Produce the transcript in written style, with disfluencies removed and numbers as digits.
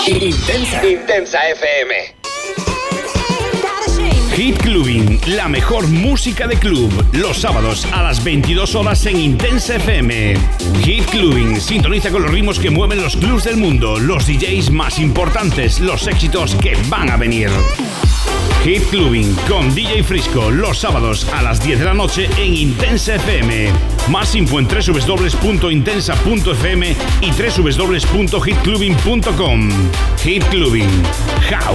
Intensa FM. Hit Clubbing, la mejor música de club, los sábados a las 22 horas en Intensa FM. Hit Clubbing, sintoniza con los ritmos que mueven los clubs del mundo, los DJs más importantes, los éxitos que van a venir. Hit Clubbing con DJ Frisco, los sábados a las 10 de la noche en Intensa FM. Más info en www.intensa.fm y www.hitclubbing.com. Hit Clubbing, how